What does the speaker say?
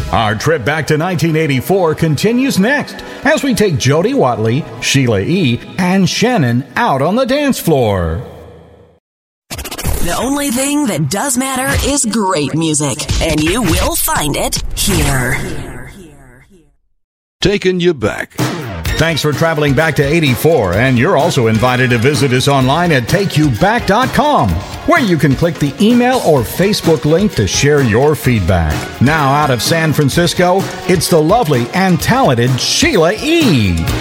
Our trip back to 1984 continues next as we take Jody Watley, Sheila E., and Shannon out on the dance floor. The only thing that does matter is great music, and you will find it here. Taking you back. Thanks for traveling back to 84, and you're also invited to visit us online at takeyouback.com, where you can click the email or Facebook link to share your feedback. Now out of San Francisco, it's the lovely and talented Sheila E.